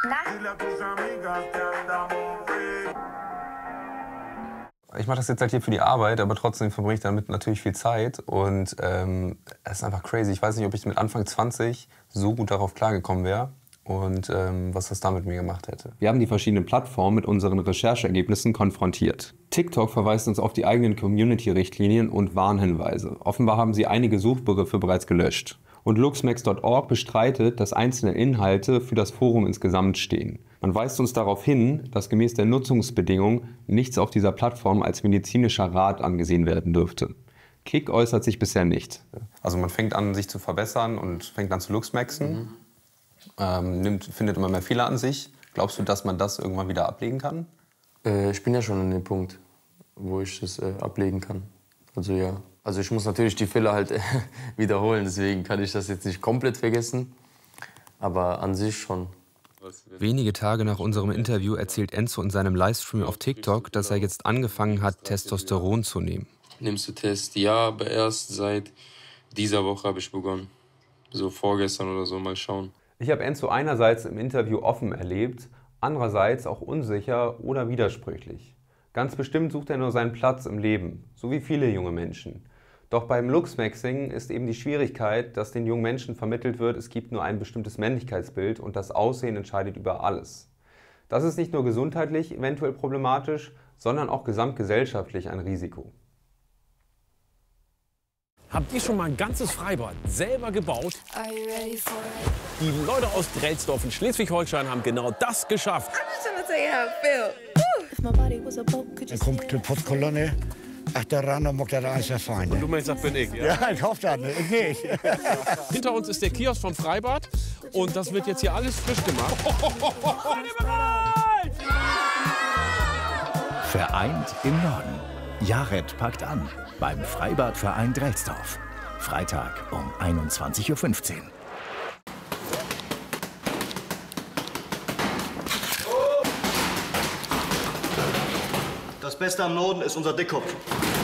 Ich mache das jetzt halt hier für die Arbeit, aber trotzdem verbringe ich damit natürlich viel Zeit. Und es ist einfach crazy. Ich weiß nicht, ob ich mit Anfang 20 so gut darauf klargekommen wäre und was das da mit mir gemacht hätte. Wir haben die verschiedenen Plattformen mit unseren Rechercheergebnissen konfrontiert. TikTok verweist uns auf die eigenen Community-Richtlinien und Warnhinweise. Offenbar haben sie einige Suchbegriffe bereits gelöscht. Und luxmax.org bestreitet, dass einzelne Inhalte für das Forum insgesamt stehen. Man weist uns darauf hin, dass gemäß der Nutzungsbedingungen nichts auf dieser Plattform als medizinischer Rat angesehen werden dürfte. Kick äußert sich bisher nicht. Also man fängt an, sich zu verbessern und fängt an zu luxmaxen, findet immer mehr Fehler an sich. Glaubst du, dass man das irgendwann wieder ablegen kann? Ich bin ja schon an dem Punkt, wo ich das ablegen kann. Also ja. Also ich muss natürlich die Fehler halt wiederholen, deswegen kann ich das jetzt nicht komplett vergessen, aber an sich schon. Wenige Tage nach unserem Interview erzählt Enzo in seinem Livestream auf TikTok, dass er jetzt angefangen hat, Testosteron zu nehmen. Nimmst du Test? Ja, aber erst seit dieser Woche habe ich begonnen. So vorgestern oder so, mal schauen. Ich habe Enzo einerseits im Interview offen erlebt, andererseits auch unsicher oder widersprüchlich. Ganz bestimmt sucht er nur seinen Platz im Leben, so wie viele junge Menschen. Doch beim Luxmaxing ist eben die Schwierigkeit, dass den jungen Menschen vermittelt wird, es gibt nur ein bestimmtes Männlichkeitsbild und das Aussehen entscheidet über alles. Das ist nicht nur gesundheitlich eventuell problematisch, sondern auch gesamtgesellschaftlich ein Risiko. Habt ihr schon mal ein ganzes Freibad selber gebaut? Die Leute aus Drelsdorf in Schleswig-Holstein haben genau das geschafft. Dann kommt die Putzkolonne. Ach, der Rand mag das alles erfahren. Und du meinst, das bin ich, ja? Ja, ich hoffe das nicht. Ich nicht. Hinter uns ist der Kiosk vom Freibad und das wird jetzt hier alles frisch gemacht. Vereint im Norden. Jared packt an beim Freibadverein Drelsdorf. Freitag um 21:15 Uhr. Das Beste am Norden ist unser Dickkopf.